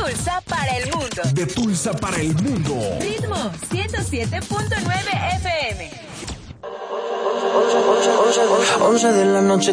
Tulsa para el mundo. De Tulsa para el mundo. Ritmo 107.9 FM. 11 de la noche